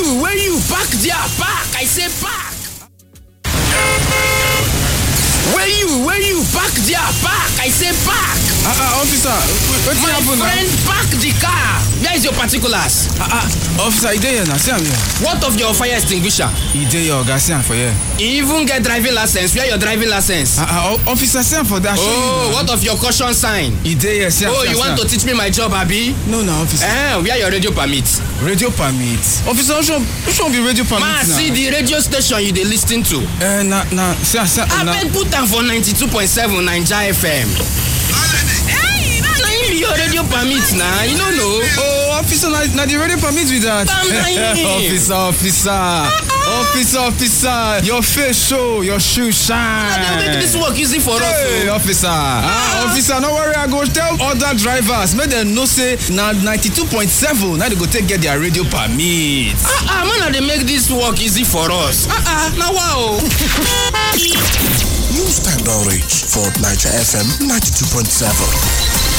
you park there, park, I say park. Where you park there, park, I say park. Officer, what's happening? My friend, park the car. Where is your particulars? Officer, he there now, see am here. What of your fire extinguisher? He there, your guy, see am for here. You even get driving license. Where your driving license? Officer, see am for that. What of your caution sign? He there, see am. You want to teach me my job, Abi? No, officer. Where your radio permit? Radio permit? Officer, which one be radio permit now? See the radio station you dey listen to. See. I put am for 92.7 Naija FM. Your radio permit now, you don't know. Officer, now the radio permit with that. Officer, your face show, your shoe shine. They make this work easy for us. Hey, officer. Officer, no worry, I go tell other drivers, make them know say now 92.7, now they go get their radio permit. Man, they make this work easy for us. Now wow. News time don't reach for Naija FM 92.7.